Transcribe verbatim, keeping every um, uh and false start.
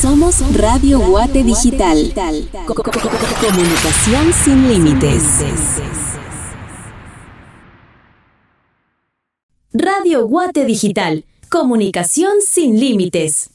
Somos Radio Guate Digital. Co- co- co- Comunicación sin límites. Radio Guate Digital. Comunicación sin límites.